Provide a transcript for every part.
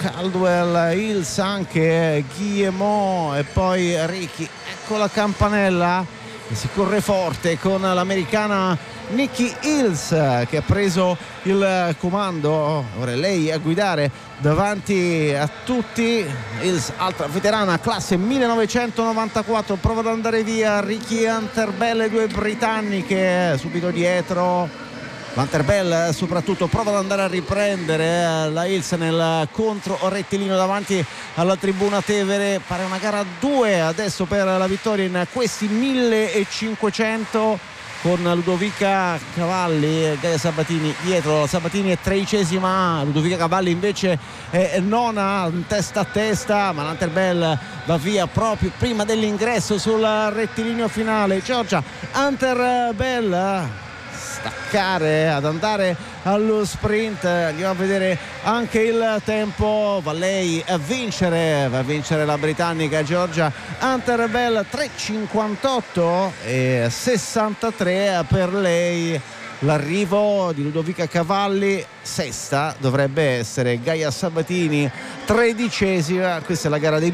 Caldwell, Hills, anche Guillemot e poi Ricky. Ecco la campanella, si corre forte con l'americana Nikki Hills che ha preso il comando. Ora è lei a guidare davanti a tutti. Hills, altra veterana, classe 1994, prova ad andare via Ricky Hunter-Bell, le due britanniche subito dietro. Hunter-Bell soprattutto prova ad andare a riprendere la Hills nel contro rettilineo davanti alla tribuna Tevere. Pare una gara a due adesso per la vittoria in questi 1500, con Ludovica Cavalli e Gaia Sabatini dietro. Sabatini è 13ª, Ludovica Cavalli invece è 9ª, testa a testa, ma Hunter-Bell va via proprio prima dell'ingresso sul rettilineo finale. Giorgia Hunter-Bell staccare, ad andare allo sprint. Andiamo a vedere anche il tempo. Va lei a vincere, va a vincere la britannica Giorgia Hunter-Bell, 3:58 e 63 per lei. L'arrivo di Ludovica Cavalli, sesta, dovrebbe essere Gaia Sabatini, 13ª. Questa è la gara dei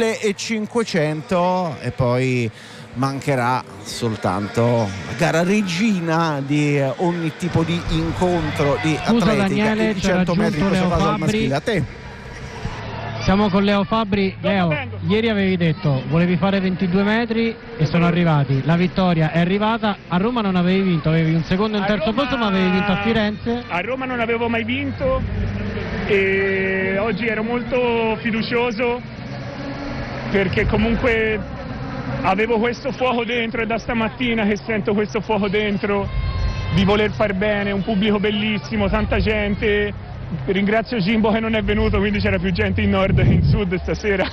1500 e poi mancherà soltanto la gara regina di ogni tipo di incontro di atletica. Daniele, di 100 metri in questo caso al maschile. A te. Siamo con Leo Fabbri. Leo, ieri avevi detto volevi fare 22 metri e sono arrivati, la vittoria è arrivata. A Roma non avevi vinto, avevi un secondo e un terzo posto, ma avevi vinto a Firenze. A Roma non avevo mai vinto e oggi ero molto fiducioso perché comunque avevo questo fuoco dentro, e da stamattina che sento questo fuoco dentro di voler far bene, un pubblico bellissimo, tanta gente. Ringrazio Jimbo che non è venuto, quindi c'era più gente in nord che in sud stasera.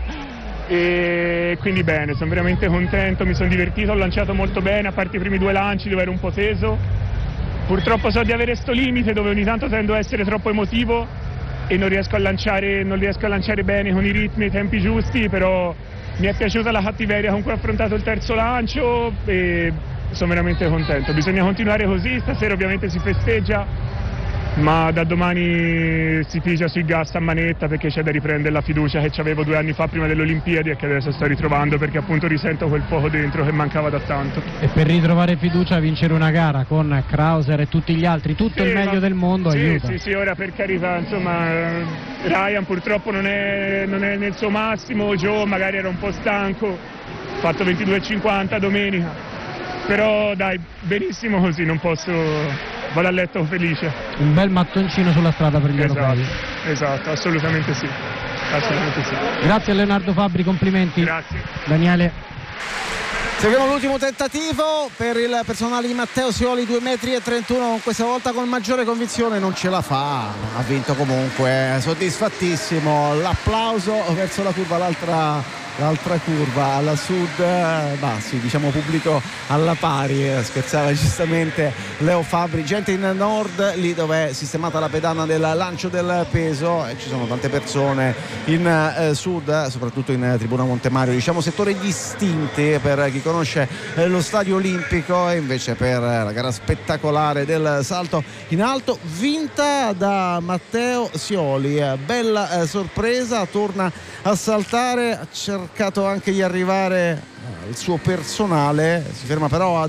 E quindi bene, sono veramente contento, mi sono divertito, ho lanciato molto bene, a parte i primi due lanci dove ero un po' teso. Purtroppo so di avere sto limite dove ogni tanto tendo a essere troppo emotivo e non riesco a lanciare bene con i ritmi e i tempi giusti, però mi è piaciuta la cattiveria con cui ho affrontato il terzo lancio e sono veramente contento. Bisogna continuare così, stasera ovviamente si festeggia, ma da domani si pigia sui gas a manetta perché c'è da riprendere la fiducia che avevo 2 anni fa prima delle Olimpiadi e che adesso sto ritrovando, perché appunto risento quel fuoco dentro che mancava da tanto. E per ritrovare fiducia, vincere una gara con Krauser e tutti gli altri, tutto il meglio del mondo, aiuta. Sì, ora per carità, insomma, Ryan purtroppo non è nel suo massimo, Joe magari era un po' stanco, ha fatto 22,50 domenica, però dai, benissimo così, non posso... Vado a letto felice. Un bel mattoncino sulla strada per gli europei. Esatto, assolutamente sì. Grazie a Leonardo Fabbri, complimenti. Grazie. Daniele. Seguiamo l'ultimo tentativo per il personale di Matteo Sioli, 2,31 m, questa volta con maggiore convinzione non ce la fa, ha vinto comunque, soddisfattissimo. L'applauso verso la curva, l'altra curva alla sud, sì, diciamo pubblico alla pari, scherzava giustamente Leo Fabbri. Gente in nord, lì dove è sistemata la pedana del lancio del peso, e ci sono tante persone in sud, soprattutto in tribuna Montemario, diciamo settori distinti per chi conosce lo stadio olimpico, e invece per la gara spettacolare del salto in alto vinta da Matteo Sioli. Bella sorpresa, torna a saltare, ha cercato anche di arrivare il suo personale, si ferma però a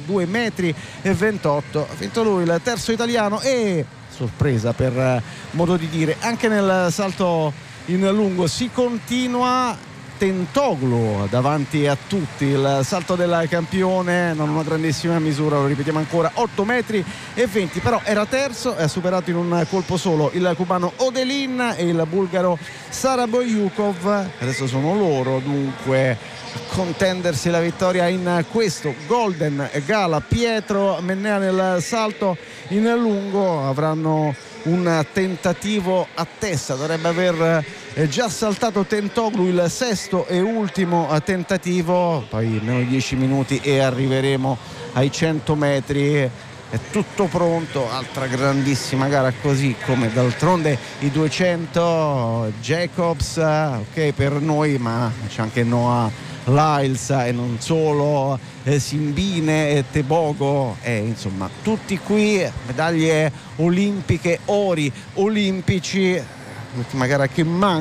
2,28 m, ha vinto lui, il terzo italiano, e sorpresa per modo di dire anche nel salto in lungo si continua. Tentoglu davanti a tutti, il salto del campione, non una grandissima misura, lo ripetiamo ancora, 8,20 m, però era terzo e ha superato in un colpo solo il cubano Odelin e il bulgaro Saraboyukov. Adesso sono loro dunque a contendersi la vittoria in questo Golden Gala. Pietro Mennea nel salto in lungo, avranno un tentativo a testa, dovrebbe aver già saltato Tentoglu, il sesto e ultimo tentativo, poi meno 10 minuti e arriveremo ai 100 metri, è tutto pronto, altra grandissima gara, così come d'altronde i 200 Jacobs, ok per noi, ma c'è anche Noah Lyles e non solo, Simbine e Tebogo, insomma tutti qui, medaglie olimpiche, ori olimpici. L'ultima gara che manca